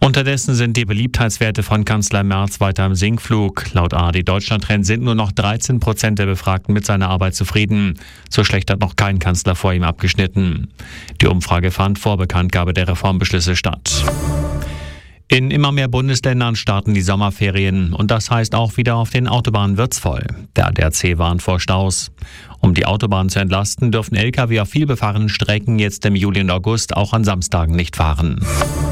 Unterdessen sind die Beliebtheitswerte von Kanzler Merz weiter im Sinkflug. Laut ARD Deutschland-Trend sind nur noch 13% der Befragten mit seiner Arbeit zufrieden. So schlecht hat noch kein Kanzler vor ihm abgeschnitten. Die Umfrage fand vor Bekanntgabe der Reformbeschlüsse statt. In immer mehr Bundesländern starten die Sommerferien und das heißt auch wieder auf den Autobahnen wird's voll. Der ADAC warnt vor Staus. Um die Autobahnen zu entlasten, dürfen Lkw auf vielbefahrenen Strecken jetzt im Juli und August auch an Samstagen nicht fahren.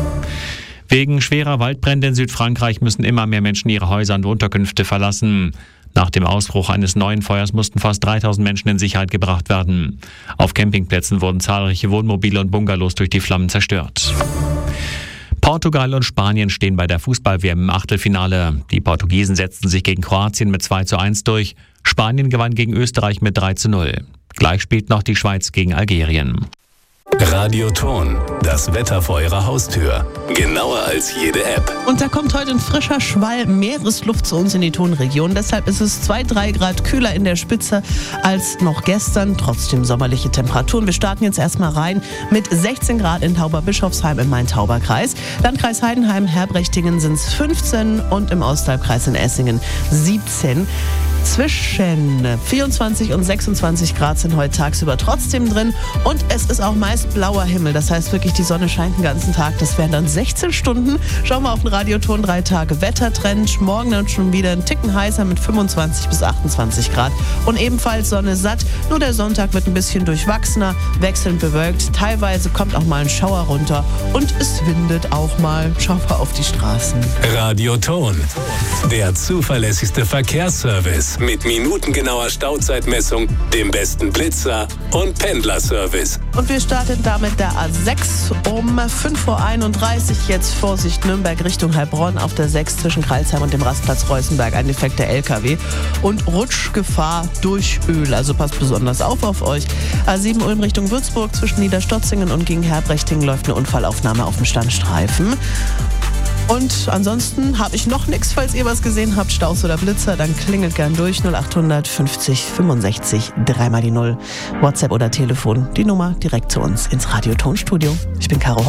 Wegen schwerer Waldbrände in Südfrankreich müssen immer mehr Menschen ihre Häuser und Unterkünfte verlassen. Nach dem Ausbruch eines neuen Feuers mussten fast 3000 Menschen in Sicherheit gebracht werden. Auf Campingplätzen wurden zahlreiche Wohnmobile und Bungalows durch die Flammen zerstört. Portugal und Spanien stehen bei der Fußball-WM im Achtelfinale. Die Portugiesen setzten sich gegen Kroatien mit 2:1 durch. Spanien gewann gegen Österreich mit 3:0. Gleich spielt noch die Schweiz gegen Algerien. Radioton, das Wetter vor Ihrer Haustür. Genauer als jede App. Und da kommt heute ein frischer Schwall Meeresluft zu uns in die Tonregion. Deshalb ist es 2-3 Grad kühler in der Spitze als noch gestern. Trotzdem sommerliche Temperaturen. Wir starten jetzt erstmal rein mit 16 Grad in Tauberbischofsheim im Main-Tauber-Kreis. Landkreis Heidenheim, Herbrechtingen sind es 15 und im Ostalbkreis in Essingen 17. Zwischen 24 und 26 Grad sind heute tagsüber trotzdem drin und es ist auch meist blauer Himmel. Das heißt wirklich, die Sonne scheint den ganzen Tag. Das wären dann 16 Stunden. Schauen wir auf den Radioton 3 Tage Wettertrend. Morgen dann schon wieder ein Ticken heißer mit 25 bis 28 Grad und ebenfalls Sonne satt. Nur der Sonntag wird ein bisschen durchwachsener, wechselnd bewölkt. Teilweise kommt auch mal ein Schauer runter und es windet auch mal. Schauen wir auf die Straßen. Radioton, der zuverlässigste Verkehrsservice mit minutengenauer Stauzeitmessung, dem besten Blitzer und Pendlerservice. Und wir starten damit der A6 um 5:31 Uhr. Jetzt Vorsicht Nürnberg Richtung Heilbronn auf der 6 zwischen Kreilsheim und dem Rastplatz Reußenberg. Ein defekter LKW und Rutschgefahr durch Öl. Also passt besonders auf euch. A7 Ulm Richtung Würzburg zwischen Niederstotzingen und gegen Herbrechtingen läuft eine Unfallaufnahme auf dem Standstreifen. Und ansonsten habe ich noch nichts. Falls ihr was gesehen habt, Staus oder Blitzer, dann klingelt gern durch 0800 50 65 3 mal die 0. WhatsApp oder Telefon, die Nummer direkt zu uns ins Radiotonstudio. Ich bin Caro